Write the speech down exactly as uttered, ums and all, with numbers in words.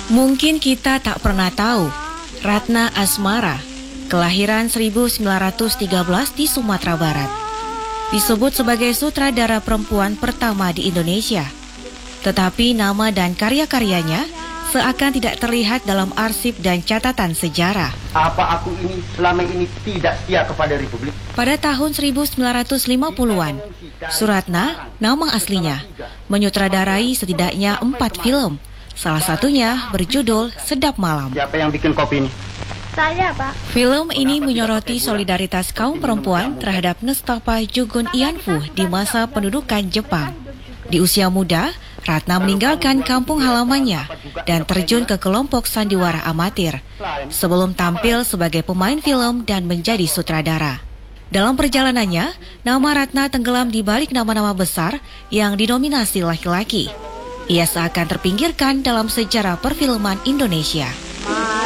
Mungkin kita tak pernah tahu, Ratna Asmara, kelahiran seribu sembilan ratus tiga belas di Sumatera Barat, disebut sebagai sutradara perempuan pertama di Indonesia. Tetapi nama dan karya-karyanya seakan tidak terlihat dalam arsip dan catatan sejarah. Apa aku ini selama ini tidak setia kepada Republik? Pada tahun seribu sembilan ratus lima puluhan, Suratna, nama aslinya, menyutradarai setidaknya empat film. Salah satunya berjudul Sedap Malam. Siapa yang bikin kopi ini? Saya, Pak. Film ini menyoroti solidaritas kaum perempuan terhadap Nestapa Jugun Ianfu di masa pendudukan Jepang. Di usia muda, Ratna meninggalkan kampung halamannya dan terjun ke kelompok sandiwara amatir sebelum tampil sebagai pemain film dan menjadi sutradara. Dalam perjalanannya, nama Ratna tenggelam di balik nama-nama besar yang didominasi laki-laki. Ia seakan terpinggirkan dalam sejarah perfilman Indonesia.